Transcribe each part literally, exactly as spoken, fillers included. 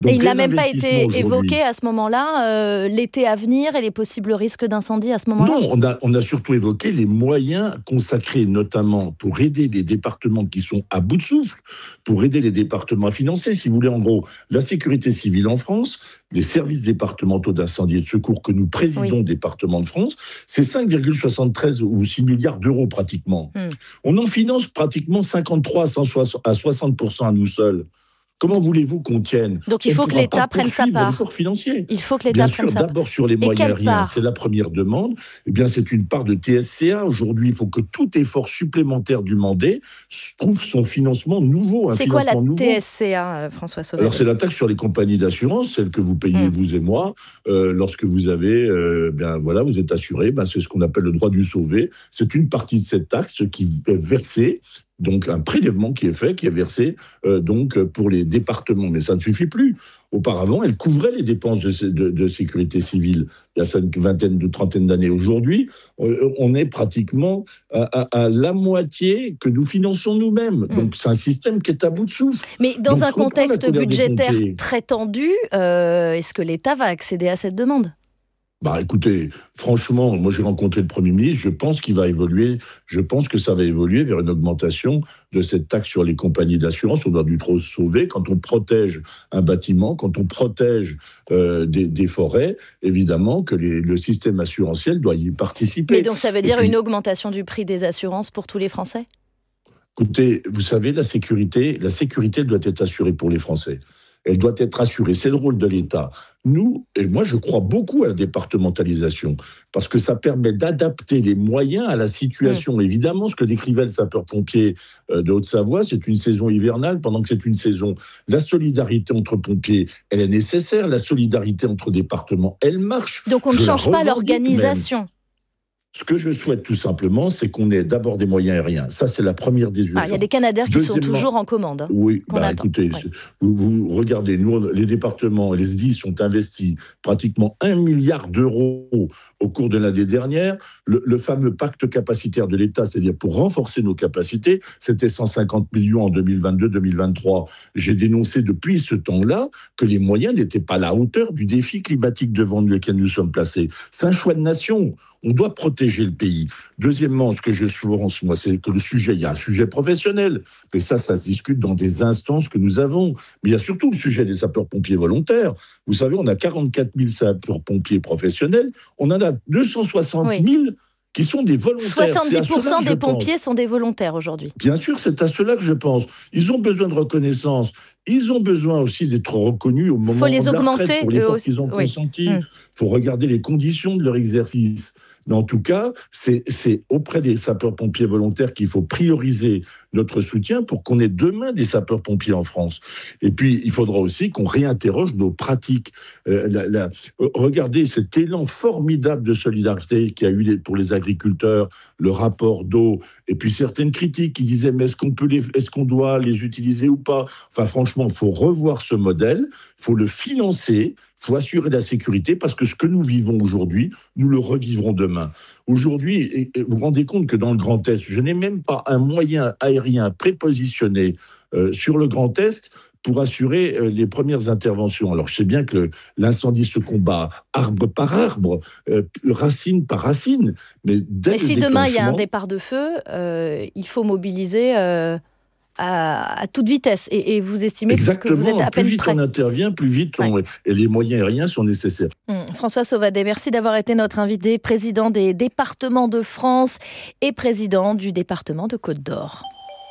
Donc, et il n'a même pas été aujourd'hui... évoqué à ce moment-là, euh, l'été à venir et les possibles risques d'incendie à ce moment-là? Non, on a, on a surtout évoqué les moyens consacrés notamment pour aider les départements qui sont à bout de souffle, pour aider les départements à financer, si vous voulez, en gros, la sécurité civile en France, les services départementaux d'incendie et de secours que nous présidons, oui. Département de France, c'est cinq virgule soixante-treize ou six milliards d'euros pratiquement. Hum. On en finance pratiquement cinquante-trois à soixante pour cent à nous seuls. Comment voulez-vous qu'on tienne? Donc il faut que l'État prenne sa part. L'effort financier. Il faut que l'État Bien prenne sûr, sa part. d'abord sur les moyens aériens, c'est la première demande. Eh bien, c'est une part de T S C A. Aujourd'hui, il faut que tout effort supplémentaire demandé trouve son financement nouveau. C'est quoi la nouveau. T S C A, François Sauvadet? Alors, c'est la taxe sur les compagnies d'assurance, celle que vous payez, mmh. vous et moi, euh, lorsque vous avez, euh, bien voilà, vous êtes assuré. Ben, c'est ce qu'on appelle le droit du sauvé. C'est une partie de cette taxe qui est versée. Donc, un prélèvement qui est fait, qui est versé euh, donc, pour les départements. Mais ça ne suffit plus. Auparavant, elle couvrait les dépenses de, de, de sécurité civile. Il y a ça une vingtaine, de trentaine d'années. Aujourd'hui, on est pratiquement à, à, à la moitié que nous finançons nous-mêmes. Mmh. Donc, c'est un système qui est à bout de souffle. Mais dans donc, un contexte budgétaire très tendu, euh, est-ce que l'État va accéder à cette demande ? Bah, écoutez, franchement, moi j'ai rencontré le Premier ministre, je pense qu'il va évoluer, je pense que ça va évoluer vers une augmentation de cette taxe sur les compagnies d'assurance. On doit du trop sauver quand on protège un bâtiment, quand on protège euh, des, des forêts, évidemment que les, le système assurantiel doit y participer. Mais donc ça veut dire puis, une augmentation du prix des assurances pour tous les Français ? Écoutez, vous savez, la sécurité, la sécurité doit être assurée pour les Français. Elle doit être assurée. C'est le rôle de l'État. Nous, et moi, je crois beaucoup à la départementalisation, parce que ça permet d'adapter les moyens à la situation. Mmh. Évidemment, ce que décrivait le sapeur-pompier de Haute-Savoie, c'est une saison hivernale, pendant que c'est une saison. La solidarité entre pompiers, elle est nécessaire. La solidarité entre départements, elle marche. Donc on ne je change pas l'organisation. Même. Ce que je souhaite tout simplement, c'est qu'on ait d'abord des moyens aériens. Ça, c'est la première des urgences. Ah, il y a des Canadair qui sont toujours en commande. Hein, oui, bah, écoutez, ouais. vous, vous regardez, nous, les départements et les S D I S ont investi pratiquement un milliard d'euros au cours de l'année dernière. Le, le fameux pacte capacitaire de l'État, c'est-à-dire pour renforcer nos capacités, c'était cent cinquante millions en deux mille vingt-deux deux mille vingt-trois. J'ai dénoncé depuis ce temps-là que les moyens n'étaient pas à la hauteur du défi climatique devant lequel nous sommes placés. C'est un choix de nation. On doit protéger le pays. Deuxièmement, ce que je souhaite, moi, c'est que le sujet, il y a un sujet professionnel, mais ça, ça se discute dans des instances que nous avons. Mais il y a surtout le sujet des sapeurs-pompiers volontaires. Vous savez, on a quarante-quatre mille sapeurs-pompiers professionnels, on en a deux cent soixante mille oui. qui sont des volontaires. soixante-dix pour cent des pompiers pense. sont des volontaires aujourd'hui. Bien sûr, c'est à cela que je pense. Ils ont besoin de reconnaissance. Ils ont besoin aussi d'être reconnus au moment faut les de la augmenter, retraite pour l'effort aussi. qu'ils ont oui. consenti. Il mmh. faut regarder les conditions de leur exercice. Mais en tout cas, c'est, c'est auprès des sapeurs-pompiers volontaires qu'il faut prioriser notre soutien pour qu'on ait demain des sapeurs-pompiers en France. Et puis, il faudra aussi qu'on réinterroge nos pratiques. Euh, la, la, regardez cet élan formidable de solidarité qu'il y a eu pour les agriculteurs, le rapport d'eau, et puis certaines critiques qui disaient mais est-ce qu'on peut les, est-ce qu'on doit les utiliser ou pas ? Enfin, franchement, il faut revoir ce modèle, il faut le financer, il faut assurer la sécurité, parce que ce que nous vivons aujourd'hui, nous le revivrons demain. Aujourd'hui, vous vous rendez compte que dans le Grand Est, je n'ai même pas un moyen aérien prépositionné euh, sur le Grand Est pour assurer euh, les premières interventions. Alors, je sais bien que le, l'incendie se combat arbre par arbre, euh, racine par racine, mais dès mais le si demain il y a un déclenchement... départ de feu, euh, il faut mobiliser... Euh... À, à toute vitesse, et, et vous estimez Exactement, que vous êtes à peine plus vite prêt. On intervient, plus vite on, ouais. et les moyens aériens sont nécessaires. Mmh. François Sauvadet, merci d'avoir été notre invité, président des départements de France et président du département de Côte-d'Or.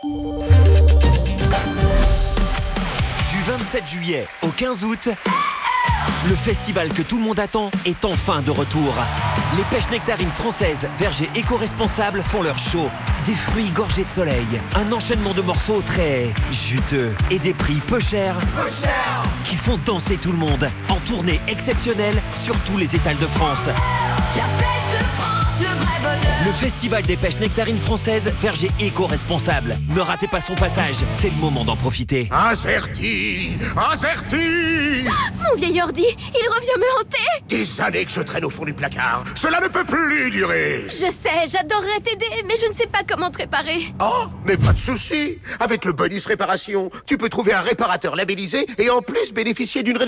Du vingt-sept juillet au quinze août, le festival que tout le monde attend est enfin de retour. Les pêches nectarines françaises, vergers éco-responsables font leur show. Des fruits gorgés de soleil, un enchaînement de morceaux très juteux et des prix peu chers, peu cher. Qui font danser tout le monde en tournée exceptionnelle sur tous les étals de France. La pêche de France, le vrai bonheur. Le festival des pêches nectarines françaises, vergers éco-responsables. Ne ratez pas son passage, c'est le moment d'en profiter. Incerti, incerti. Mon vieil ordi, il revient me hanter. Des années que je traîne au fond du placard. Cela ne peut plus durer. Je sais, j'adorerais t'aider, mais je ne sais pas comment te réparer. Oh, mais pas de souci. Avec le bonus réparation, tu peux trouver un réparateur labellisé et en plus bénéficier d'une réduction.